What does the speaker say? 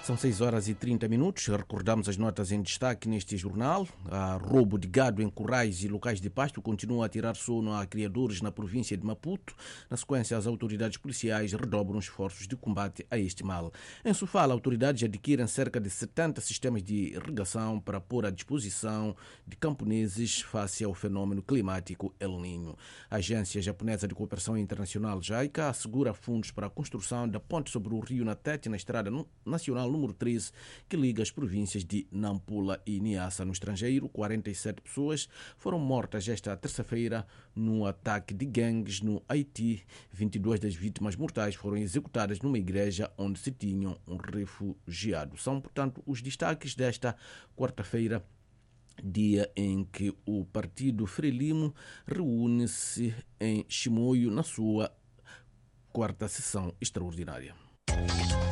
São 6h30. Recordamos as notas em destaque neste jornal. Roubo de gado em currais e locais de pasto continua a tirar sono a criadores na província de Maputo. Na sequência, as autoridades policiais redobram esforços de combate a este mal. Em Sofala, autoridades adquirem cerca de 70 sistemas de irrigação para pôr à disposição de camponeses face ao fenômeno climático El Niño. A Agência Japonesa de Cooperação Internacional, JICA, assegura fundos para a construção da ponte sobre o rio Natete na estrada nacional número 13, que liga as províncias de Nampula e Niassa. No estrangeiro, 47 pessoas foram mortas esta terça-feira no ataque de gangues no Haiti. 22 das vítimas mortais foram executadas numa igreja onde se tinham um refugiado. São, portanto, os destaques desta quarta-feira, dia em que o Partido Frelimo reúne-se em Chimoio na sua quarta sessão extraordinária.